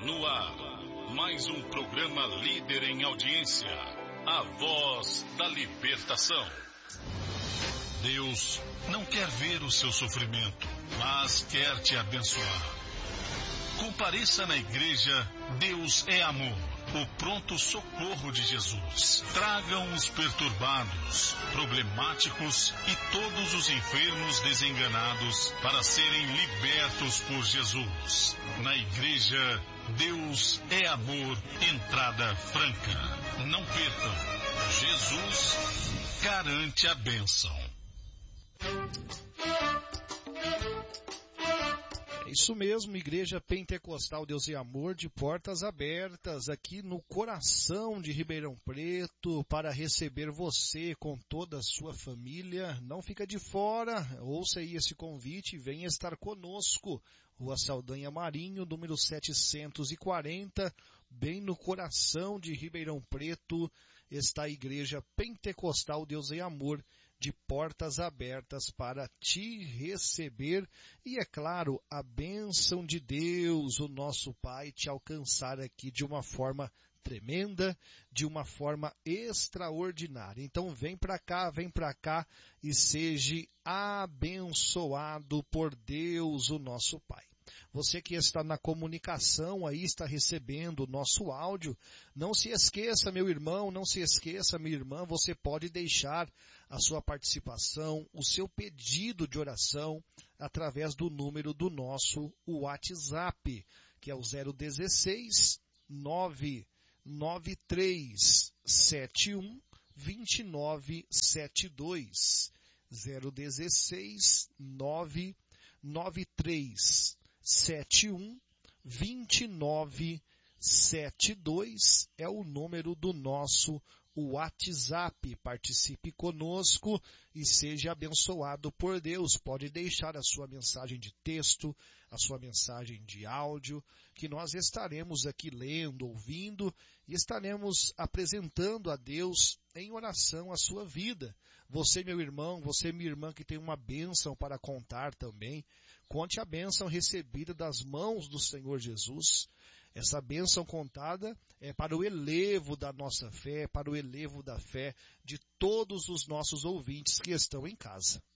No ar, mais um programa líder em audiência, a voz da libertação. Deus não quer ver o seu sofrimento, mas quer te abençoar. Compareça na igreja Deus é Amor, o pronto socorro de Jesus. Tragam os perturbados, problemáticos e todos os enfermos desenganados para serem libertos por Jesus. Na igreja Deus é Amor, entrada franca. Não percam, Jesus garante a bênção. Isso mesmo, Igreja Pentecostal Deus e Amor, de portas abertas aqui no coração de Ribeirão Preto para receber você com toda a sua família. Não fica de fora, ouça aí esse convite e venha estar conosco. Rua Saldanha Marinho, número 740, bem no coração de Ribeirão Preto, está a Igreja Pentecostal Deus e Amor, de portas abertas para te receber e, é claro, a bênção de Deus, o nosso Pai, te alcançar aqui de uma forma tremenda, de uma forma extraordinária. Então vem para cá e seja abençoado por Deus, o nosso Pai. Você que está na comunicação aí, está recebendo o nosso áudio, não se esqueça, meu irmão, não se esqueça, minha irmã, você pode deixar a sua participação, o seu pedido de oração através do número do nosso WhatsApp, que é o 016 993 71 2972. 016 993 71 2972 é o número do nosso WhatsApp. Participe conosco e seja abençoado por Deus. Pode deixar a sua mensagem de texto, a sua mensagem de áudio, que nós estaremos aqui lendo, ouvindo e estaremos apresentando a Deus em oração a sua vida. Você, meu irmão, você, minha irmã, que tem uma bênção para contar também, conte a bênção recebida das mãos do Senhor Jesus. Essa bênção contada é para o elevo da nossa fé, para o elevo da fé de todos os nossos ouvintes que estão em casa.